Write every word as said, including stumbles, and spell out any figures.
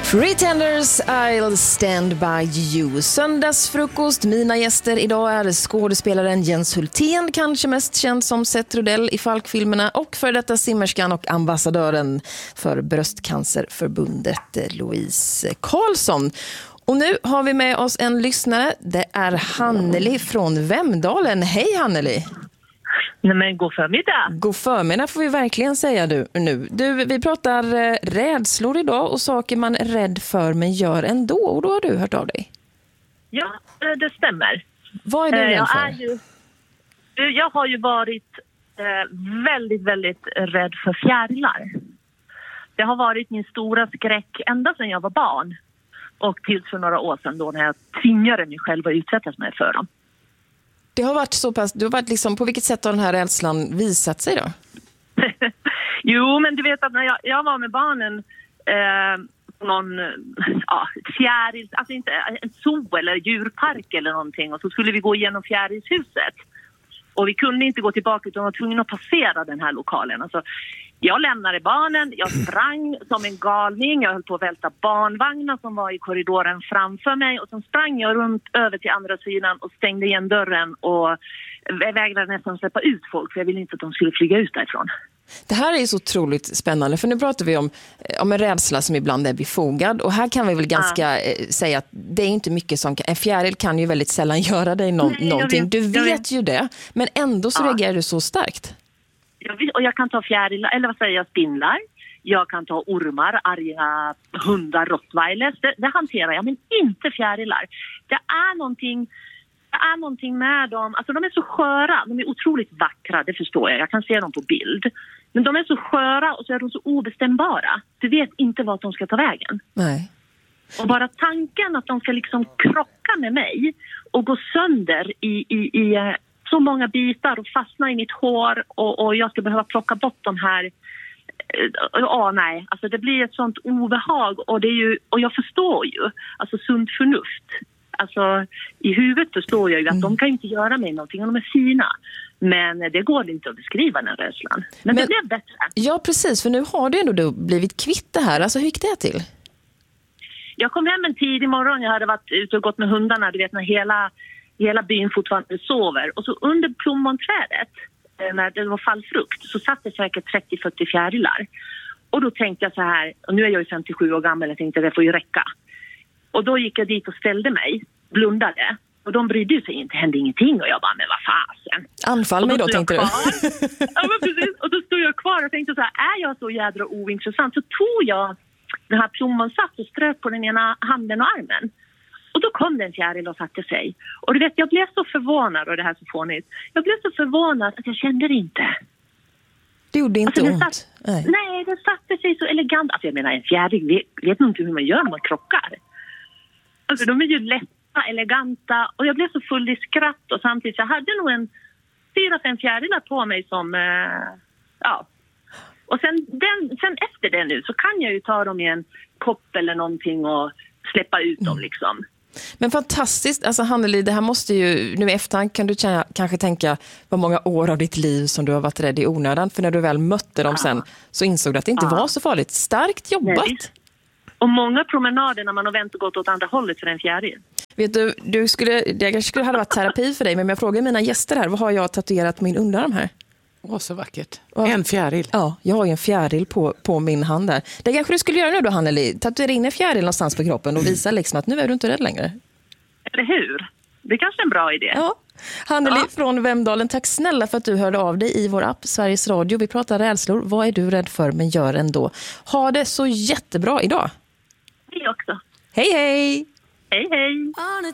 Pretenders, I'll stand by you. Söndagsfrukost. Mina gäster idag är skådespelaren Jens Hultén, kanske mest känd som Seth Rudell i Falk-filmerna, och för detta simmerskan och ambassadören för Bröstcancerförbundet Louise Karlsson. Och nu har vi med oss en lyssnare. Det är Hanneli från Vemdalen. Hej Hanneli! Nej, men god förmiddag. God förmiddag får vi verkligen säga du, nu. Du, vi pratar eh, rädslor idag och saker man är rädd för men gör ändå. Och då har du hört av dig. Ja, det stämmer. Vad är du rädd jag för? Är ju, jag har ju varit eh, väldigt, väldigt rädd för fjärilar. Det har varit min stora skräck ända sedan jag var barn. Och tills för några år sedan då när jag tvingade mig själv att utsätta mig för dem. Det har varit så pass, du har varit liksom, på vilket sätt har den här rädslan visat sig då? Jo, men du vet att när jag, jag var med barnen eh, på någon ja, fjäril, alltså inte en zoo eller djurpark eller någonting, och så skulle vi gå igenom fjärilshuset. Och vi kunde inte gå tillbaka utan var tvungna att passera den här lokalen. Alltså, jag lämnade barnen, jag sprang som en galning, jag höll på att välta barnvagnar som var i korridoren framför mig, och så sprang jag runt över till andra sidan och stängde igen dörren och vägrade nästan släppa ut folk för jag ville inte att de skulle flyga ut därifrån. Det här är ju så otroligt spännande, för nu pratar vi om, om en rädsla som ibland är befogad, och här kan vi väl ganska ja. eh, säga att det är inte mycket som kan, en fjäril kan ju väldigt sällan göra dig no- Nej, någonting. Vet, du vet, vet ju det, men ändå så ja. reagerar du så starkt. Jag vet, och jag kan ta fjärilar, eller vad säger jag, spindlar. Jag kan ta ormar, arga hundar, rottweilers. Det, det hanterar jag, men inte fjärilar. Det är någonting... Det är någonting med dem, alltså de är så sköra, de är otroligt vackra, det förstår jag, jag kan se dem på bild. Men de är så sköra och så är de så obestämbara. Du vet inte vart de ska ta vägen. Nej. Och bara tanken att de ska liksom krocka med mig och gå sönder i, i, i så många bitar och fastna i mitt hår och, och jag ska behöva plocka bort de här. Ja, oh, nej, alltså det blir ett sånt obehag, och det är ju, och jag förstår ju, alltså sunt förnuft. Alltså i huvudet förstår jag ju att mm. de kan inte göra mig någonting om de är fina. Men det går inte att beskriva den rädslan. Men, Men det blev bättre. Ja, precis. För nu har du ändå blivit kvitt det här. Alltså hur gick det till? Jag kom hem en tidig morgon. Jag hade varit ute och gått med hundarna. Du vet när hela, hela byn fortfarande sover. Och så under plommonträdet, när det var fallfrukt, så satt det säkert trettio till fyrtio fjärilar. Och då tänkte jag så här, och nu är jag ju femtiosju år gammal, jag tänkte att det får ju räcka. Och då gick jag dit och ställde mig, blundade. Och de brydde sig inte, hände ingenting. Och jag bara, men vad fasen. Anfall mig då, då tänkte du. Ja, men precis. Och då stod jag kvar och tänkte så här, är jag så jädra ointressant? Så tog jag den här plommonsaft och strök på den ena handen och armen. Och då kom den fjäril och satte sig. Och du vet, jag blev så förvånad, och det här så fånigt. Jag blev så förvånad att jag kände det inte. Det gjorde inte alltså, ont? Satt, nej. nej, det satte sig så elegant. Alltså jag menar, en fjäril vet, vet inte hur man gör när man krockar. Alltså de är ju lätta, eleganta, och jag blev så full i skratt, och samtidigt så hade nog en fyra, fem fjärilar på mig som, eh, ja. Och sen, den, sen efter det nu så kan jag ju ta dem i en kopp eller någonting och släppa ut dem liksom. Men fantastiskt, alltså Hanneli, det här måste ju, nu i efterhand kan du k- kanske tänka vad många år av ditt liv som du har varit rädd i onödan, för när du väl mötte dem ja. sen så insåg du att det inte ja. var så farligt. Starkt jobbat! Nej, och många promenader när man har vänt och gått åt andra hållet för en fjäril. Vet du, du skulle, det kanske skulle ha varit terapi för dig, men jag frågar mina gäster här, vad har jag tatuerat på min underarm här? Åh, så vackert. Och, en fjäril. Ja, jag har ju en fjäril på, på min hand där. Det kanske du skulle göra nu då, Hanneli. Tatuera in en fjäril någonstans på kroppen och visa liksom att nu är du inte rädd längre. Eller hur? Det är kanske är en bra idé. Ja. Hanneli ja. från Vemdalen, tack snälla för att du hörde av dig i vår app Sveriges Radio. Vi pratar rädslor. Vad är du rädd för, men gör ändå. Ha det så jättebra idag. Hej också. Hej, hej! Hej, hej!